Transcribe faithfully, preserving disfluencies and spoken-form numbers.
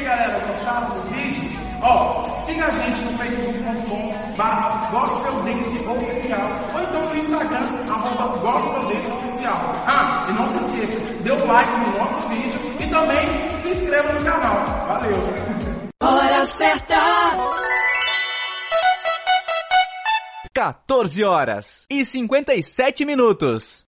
galera, gostaram do vídeo? Ó, siga a gente no facebook ponto com barra gospel dance oficial ou então no Instagram, arroba gospel dance oficial. Ah, e não se esqueça, dê um like no nosso vídeo e também se inscreva no canal. Valeu! Hora certa! quatorze horas e cinquenta e sete minutos.